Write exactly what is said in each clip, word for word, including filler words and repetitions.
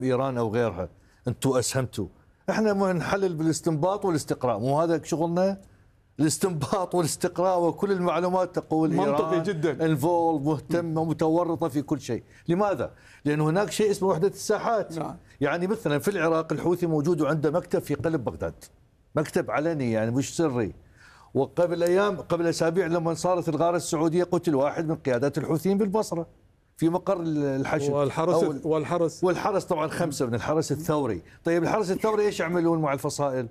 بإيران أو غيرها، أنتم أسهمتوا. احنا ما نحلل بالاستنباط والاستقراء، مو هذا شغلنا؟ الاستنباط والاستقراء وكل المعلومات تقول منطقي إيران جدا انفول مهتمة ومتورطة في كل شيء. لماذا؟ لأن هناك شيء اسمه وحدة الساحات. نعم. يعني مثلا في العراق الحوثي موجود وعنده مكتب في قلب بغداد، مكتب علني يعني مش سري. وقبل أيام قبل أسابيع لما صارت الغارة السعودية قتل واحد من قيادات الحوثيين بالبصرة في مقر الحشد. والحرس والحرس والحرس طبعا خمسة من الحرس الثوري. طيب الحرس الثوري ايش يعملون مع الفصائل؟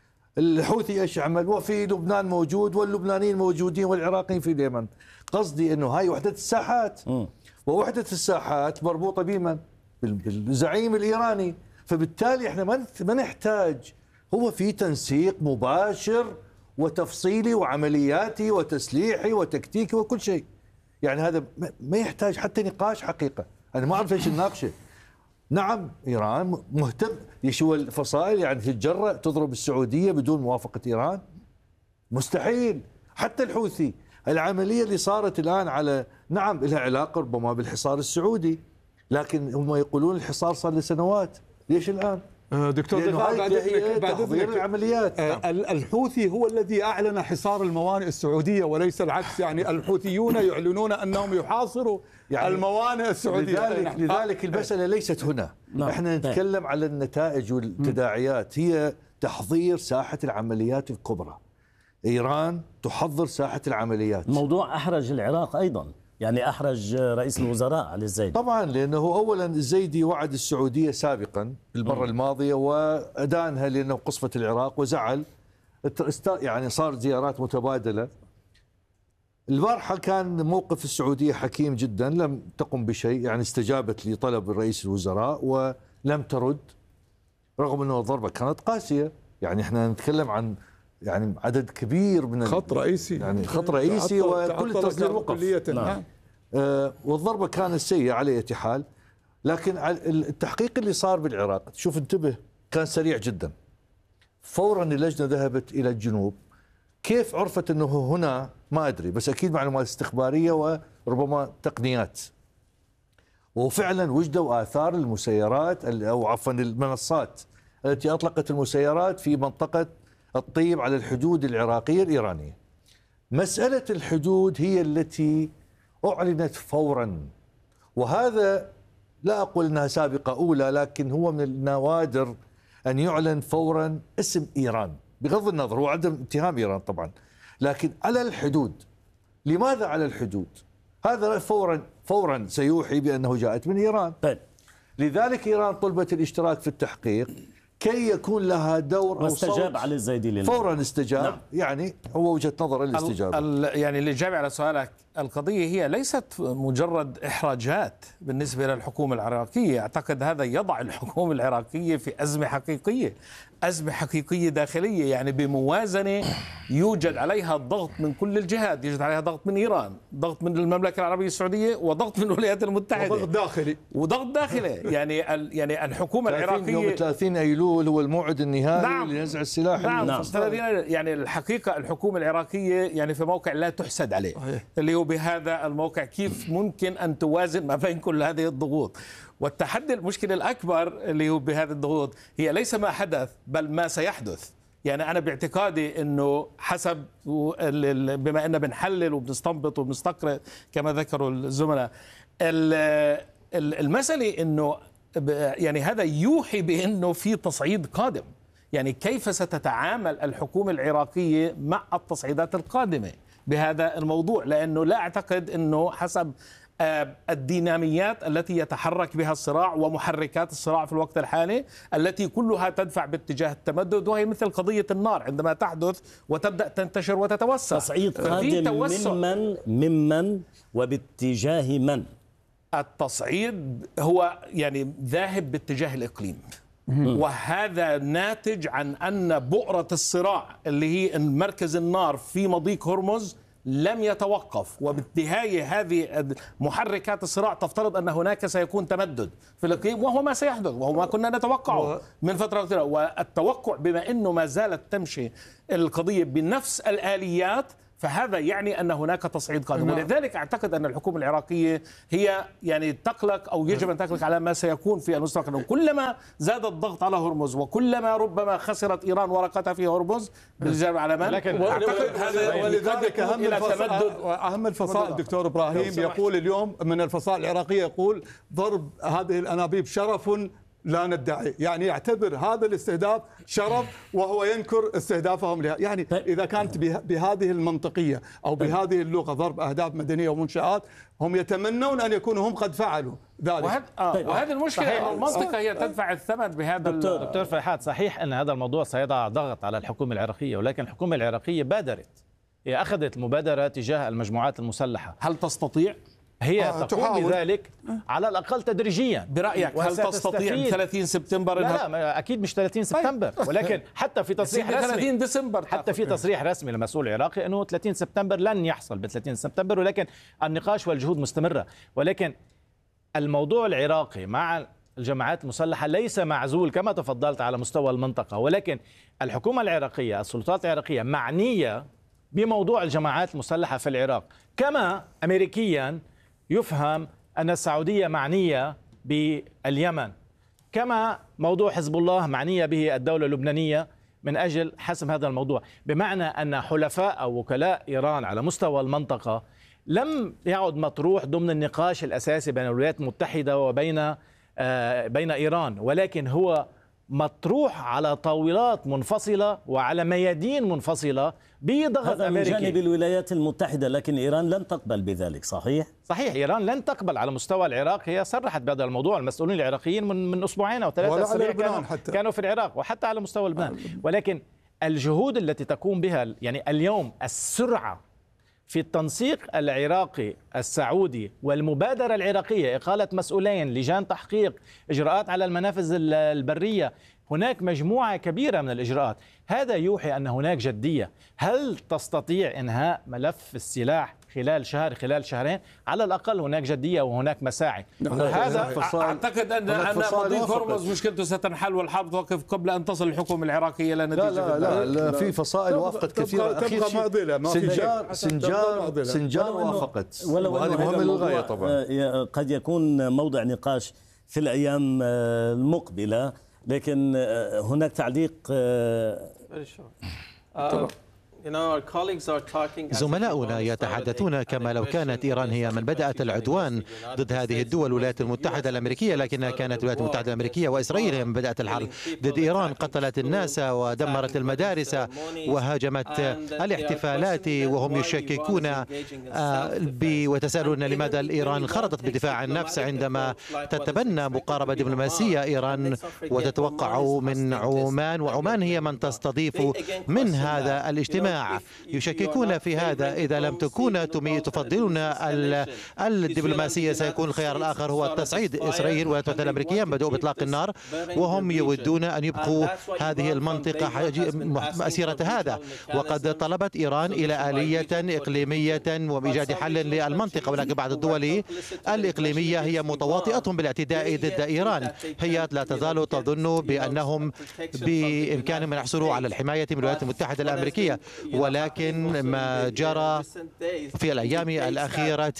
الحوثي ايش يعمل؟ وفي لبنان موجود واللبنانيين موجودين والعراقيين في اليمن. قصدي انه هاي وحدة الساحات، ووحدة الساحات مربوطة بمن؟ بالزعيم الإيراني. فبالتالي احنا ما نحتاج، هو في تنسيق مباشر وتفصيلي وعملياتي وتسليحي وتكتيكي وكل شيء. يعني هذا ما يحتاج حتى نقاش حقيقة. أنا ما أعرف إيش نناقشه. نعم إيران مهتم يشوى الفصائل، يعني تتجرأ تضرب السعودية بدون موافقة إيران؟ مستحيل. حتى الحوثي العملية اللي صارت الآن على، نعم لها علاقة ربما بالحصار السعودي، لكن هم يقولون الحصار صار لسنوات، ليش الآن؟ دكتور دفاع بعد اذنك بعد اذنك العمليات. الحوثي هو الذي اعلن حصار الموانئ السعوديه وليس العكس، يعني الحوثيون يعلنون انهم يحاصروا يعني الموانئ السعوديه. لذلك لذلك المساله ليست هنا. نعم. احنا نتكلم على النتائج والتداعيات، هي تحضير ساحه العمليات الكبرى. ايران تحضر ساحه العمليات. موضوع احرج العراق ايضا، يعني أحرج رئيس الوزراء علي الزيدي طبعا، لأنه أولا الزيدي وعد السعودية سابقا بالمرة الماضية وأدانها لأنه قصفت العراق وزعل، يعني صار زيارات متبادلة. البارحة كان موقف السعودية حكيم جدا، لم تقم بشيء، يعني استجابت لطلب رئيس الوزراء ولم ترد، رغم أنه الضربة كانت قاسية. يعني احنا نتكلم عن يعني عدد كبير من خط رئيسي، يعني خط رئيسي وكل التصدير وقف. نعم. آه والضربة كانت سيئة على أي حال. لكن التحقيق اللي صار بالعراق، شوف انتبه، كان سريع جدا. فورا اللجنة ذهبت إلى الجنوب. كيف عرفت أنه هنا ما أدري، بس أكيد معلومات استخبارية وربما تقنيات. وفعلا وجدوا آثار المسيرات أو عفوا المنصات التي أطلقت المسيرات في منطقة الطيب على الحدود العراقية الإيرانية. مسألة الحدود هي التي أعلنت فورا، وهذا لا أقول أنها سابقة أولى، لكن هو من النوادر أن يعلن فورا اسم إيران، بغض النظر هو عدم اتهام إيران طبعا، لكن على الحدود. لماذا على الحدود؟ هذا فورا فورا سيوحي بأنه جاءت من إيران. طيب. لذلك إيران طلبت الاشتراك في التحقيق كي يكون لها دور أو صوت. واستجاب علي الزيدي لله. فورا استجاب. نعم. يعني هو وجهة نظر الاستجابة. يعني الإجابة على سؤالك، القضية هي ليست مجرد إحراجات بالنسبة للحكومة العراقية. أعتقد هذا يضع الحكومة العراقية في أزمة حقيقية، أزمة حقيقية داخلية، يعني بموازنة يوجد عليها ضغط من كل الجهات، يوجد عليها ضغط من إيران، ضغط من المملكة العربية السعودية، وضغط من الولايات المتحدة، وضغط داخلي وضغط داخلي. يعني يعني الحكومة العراقية يوم ثلاثين أيلول هو الموعد النهائي. نعم. لنزع السلاح. نعم. نعم. يعني الحقيقة الحكومة العراقية يعني في موقع لا تحسد عليه، صحيح. اللي هو بهذا الموقع كيف ممكن أن توازن ما بين كل هذه الضغوط. والتحدي المشكلة الأكبر اللي هو بهذه الضغوط هي ليس ما حدث بل ما سيحدث. يعني أنا باعتقادي أنه حسب بما أننا بنحلل وبنستنبط وبنستقرأ كما ذكروا الزملاء، المسألة أنه يعني هذا يوحي بأنه في تصعيد قادم. يعني كيف ستتعامل الحكومة العراقية مع التصعيدات القادمة بهذا الموضوع؟ لأنه لا أعتقد أنه حسب الديناميات التي يتحرك بها الصراع ومحركات الصراع في الوقت الحالي التي كلها تدفع باتجاه التمدد، وهي مثل قضية النار عندما تحدث وتبدأ تنتشر وتتوسع. تصعيد قادم ممن ممن وباتجاه من؟ التصعيد هو يعني ذاهب باتجاه الإقليم، وهذا ناتج عن أن بؤرة الصراع اللي هي مركز النار في مضيق هرمز لم يتوقف، وبالنهاية هذه محركات الصراع تفترض أن هناك سيكون تمدد في الإقليم، وهو ما سيحدث وهو ما كنا نتوقعه من فترة طويلة. والتوقع بما أنه ما زالت تمشي القضية بنفس الآليات، فهذا يعني أن هناك تصعيد قادم. ولذلك أعتقد أن الحكومة العراقية هي يعني تقلق أو يجب أن تقلق على ما سيكون في المستقبل. كلما زاد الضغط على هرمز وكلما ربما خسرت إيران ورقتها في هرمز بالجانب العلمان، لكن أعتقد هذا ولذلك أهم الفصائل أهم الفصائل دكتور إبراهيم يقول اليوم من الفصائل العراقية يقول ضرب هذه الأنابيب شرف لا ندعي، يعني يعتبر هذا الاستهداف شرف وهو ينكر استهدافهم لها. يعني إذا كانت بهذه المنطقية أو بهذه اللغة ضرب أهداف مدنية ومنشآت، هم يتمنون أن يكونوا هم قد فعلوا ذلك. وهذه آه وهذه المشكلة، المنطقة هي تدفع الثمن بهذا. دكتور, دكتور فيحات، صحيح أن هذا الموضوع سيضع ضغط على الحكومة العراقية، ولكن الحكومة العراقية بادرت، هي أخذت المبادرة تجاه المجموعات المسلحة. هل تستطيع؟ هي آه تقوم بذلك على الأقل تدريجيا. برأيك هل تستطيع ثلاثين سبتمبر؟ لا, لا أكيد مش ثلاثين سبتمبر، ولكن حتى في تصريح رسمي ثلاثين ديسمبر حتى في تصريح رسمي للمسؤول العراقي أنه ثلاثين سبتمبر لن يحصل ب ثلاثين سبتمبر، ولكن النقاش والجهود مستمرة. ولكن الموضوع العراقي مع الجماعات المسلحة ليس معزول كما تفضلت على مستوى المنطقة، ولكن الحكومة العراقية، السلطات العراقية معنية بموضوع الجماعات المسلحة في العراق، كما أمريكيا يفهم أن السعودية معنية باليمن، كما موضوع حزب الله معنية به الدولة اللبنانية من أجل حسم هذا الموضوع. بمعنى أن حلفاء أو وكلاء إيران على مستوى المنطقة لم يعد مطروح ضمن النقاش الأساسي بين الولايات المتحدة وبين آه بين إيران، ولكن هو مطروح على طاولات منفصلة وعلى ميادين منفصلة بضغط أمريكي من جانب الولايات المتحدة، لكن إيران لن تقبل بذلك. صحيح؟ صحيح، إيران لن تقبل على مستوى العراق. هي صرحت بهذا الموضوع، المسؤولين العراقيين من من أسبوعين أو ثلاثة أسابيع كانوا, كانوا في العراق وحتى على مستوى لبنان. ولكن الجهود التي تقوم بها يعني اليوم، السرعة في التنسيق العراقي السعودي والمبادرة العراقية، إقالة مسؤولين، لجان تحقيق، إجراءات على المنافذ البرية، هناك مجموعة كبيرة من الإجراءات. هذا يوحي أن هناك جدية. هل تستطيع إنهاء ملف السلاح خلال شهر خلال شهرين؟ على الأقل هناك جدية وهناك مساعي. هذا أعتقد أن أن مضيق هرمز مشكلته ستنحل والحرب توقف قبل أن تصل الحكومة العراقية إلى نتيجة. لا لا, لا, لا في فصائل وافقت كثيرة. تبقى معضلة. سنجار سنجار سنجار وافقت، وهذه مهمة للغاية طبعا. قد يكون موضع نقاش في الأيام المقبلة، لكن هناك تعليق. زملاؤنا يتحدثون كما لو كانت إيران هي من بدأت العدوان ضد هذه الدول الولايات المتحدة الأمريكية، لكنها كانت الولايات المتحدة الأمريكية وإسرائيل هي من بدأت الحرب ضد إيران، قتلت الناس ودمرت المدارس وهاجمت الاحتفالات، وهم يشككون ويتساءلون لماذا إيران انخرطت بدفاع عن النفس عندما تتبنى مقاربة دبلوماسية إيران وتتوقع من عمان، وعمان هي من تستضيف من هذا الاجتماع. يشككون في هذا. إذا لم تكونوا تفضلون الدبلوماسية سيكون الخيار الآخر هو التصعيد. إسرائيل والولايات المتحدة الأمريكية بدأوا بإطلاق النار وهم يودون أن يبقوا هذه المنطقة مسيرة هذا، وقد طلبت إيران إلى آلية إقليمية وبإيجاد حل للمنطقة، ولكن بعض الدول الإقليمية هي متواطئة بالاعتداء ضد إيران. هي لا تزال تظن بأنهم بإمكانهم أن يحصلوا على الحماية من الولايات المتحدة الأمريكية، ولكن ما جرى في الأيام الأخيرة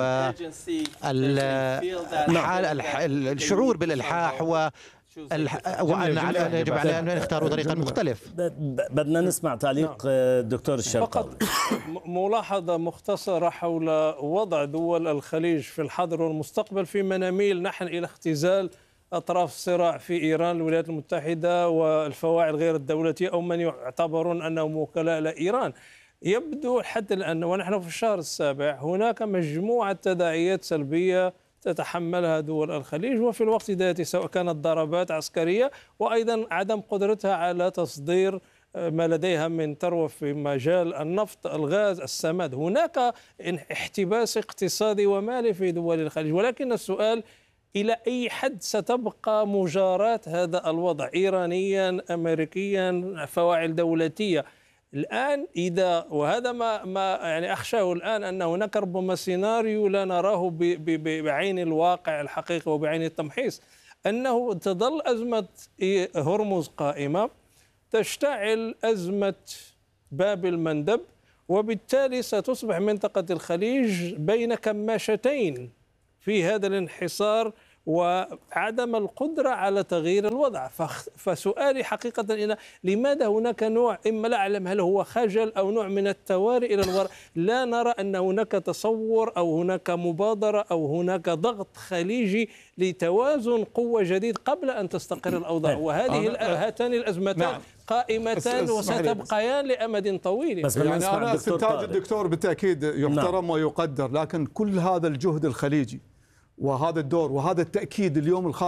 والشعور بالإلحاح و وأن يجب على أن يختاروا طريقا مختلف. بدنا نسمع تعليق الدكتور الشرقاوي. ملاحظة مختصرة حول وضع دول الخليج في الحاضر والمستقبل فيما نميل نحن إلى اختزال أطراف الصراع في إيران، الولايات المتحدة والفواعل غير الدولية أو من يعتبرون أنهم وكلاء لإيران. يبدو حتى الآن ونحن في الشهر السابع هناك مجموعة تداعيات سلبية تتحملها دول الخليج، وفي الوقت ذاته سواء كانت ضربات عسكرية وأيضا عدم قدرتها على تصدير ما لديها من ثروة في مجال النفط، الغاز، السماد. هناك احتباس اقتصادي ومالي في دول الخليج، ولكن السؤال إلى أي حد ستبقى مجاراة هذا الوضع إيرانيا أمريكيا فواعل دولتية الآن؟ إذا وهذا ما ما يعني أخشاه الآن أن هناك ربما سيناريو لا نراه بعين الواقع الحقيقي وبعين التمحيص، أنه تظل أزمة هرمز قائمة، تشتعل أزمة باب المندب، وبالتالي ستصبح منطقة الخليج بين كماشتين في هذا الانحصار وعدم القدرة على تغيير الوضع. فسؤالي حقيقة إن لماذا هناك نوع، إما لا أعلم هل هو خجل أو نوع من التواري إلى الوراء، لا نرى أن هناك تصور أو هناك مبادرة أو هناك ضغط خليجي لتوازن قوة جديد قبل أن تستقر الأوضاع. وهذه هاتان الأزمتان نعم. قائمتان وستبقيان لأمد طويل. بس يعني أنا استنتاج الدكتور بالتأكيد يحترم نعم. ويقدر، لكن كل هذا الجهد الخليجي وهذا الدور وهذا التأكيد اليوم الخارج